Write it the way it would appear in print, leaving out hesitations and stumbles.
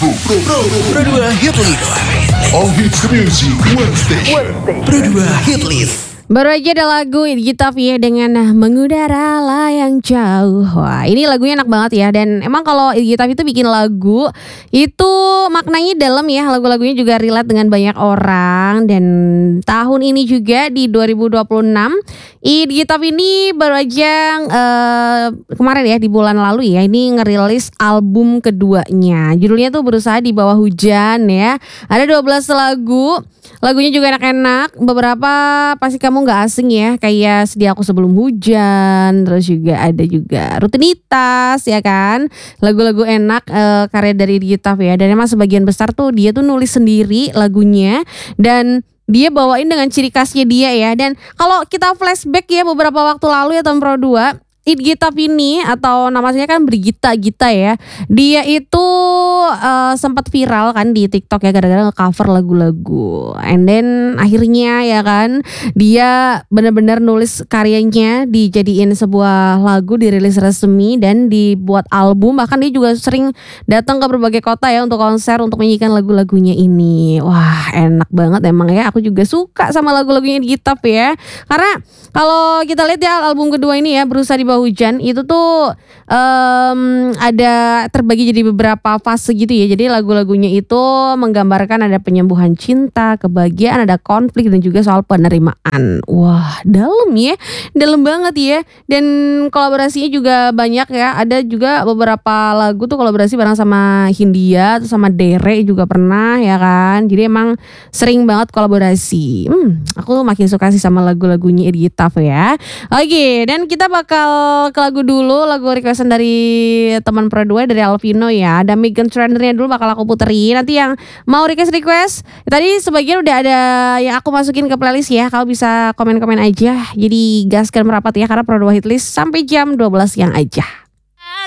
Pro 2 Hit List. All hits music, one station. Pro 2 Hit List. Baru aja ada lagu Gita Vie dengan Mengudara Layang Jauh. Wah, ini lagunya enak banget ya. Dan emang kalau Gita Vie itu bikin lagu itu maknanya dalam ya. Lagu-lagunya juga relate dengan banyak orang. Dan tahun ini juga di 2026 Gita Vie ini baru aja kemarin ya di bulan lalu ya, ini ngerilis album keduanya. Judulnya tuh Berusaha di Bawah Hujan ya. Ada 12 lagu. Lagunya juga enak-enak. Beberapa pasti kamu gak asing ya, kayak Sedia Aku Sebelum Hujan. Terus juga ada juga Rutinitas ya kan. Lagu-lagu enak karya dari Gita Vie ya. Dan emang sebagian besar tuh dia tuh nulis sendiri lagunya. Dan dia bawain dengan ciri khasnya dia ya. Dan kalau kita flashback ya beberapa waktu lalu ya tahun Pro 2, Gita Vie ini atau namanya kan Brigita Gita ya. Dia itu sempat viral kan di TikTok ya gara-gara nge-cover lagu-lagu. And then akhirnya ya kan dia benar-benar nulis karyanya dijadiin sebuah lagu, dirilis resmi dan dibuat album. Bahkan dia juga sering datang ke berbagai kota ya untuk konser, untuk menyanyikan lagu-lagunya ini. Wah, enak banget emang ya. Aku juga suka sama lagu-lagunya Gita Vie ya. Karena kalau kita lihat ya album kedua ini ya, Berusaha di Bawah Hujan, itu tuh ada terbagi jadi beberapa fase gitu ya. Jadi lagu-lagunya itu menggambarkan ada penyembuhan cinta, kebahagiaan, ada konflik dan juga soal penerimaan. Wah, dalam ya, dalam banget ya. Dan kolaborasinya juga banyak ya. Ada juga beberapa lagu tuh kolaborasi bareng sama Hindia, terus sama Dere juga pernah ya kan. Jadi emang sering banget kolaborasi. Aku makin suka sih sama lagu-lagunya Gita Vie ya. Oke, dan kita bakal ke lagu dulu, lagu requestan dari teman Pro 2 dari Alvino ya. Ada Megan Trainernya dulu bakal aku puterin. Nanti yang mau request tadi sebagian udah ada yang aku masukin ke playlist ya. Kau bisa komen-komen aja. Jadi gaskan merapat ya, karena Pro 2 Hitlist sampai jam 12 siang aja.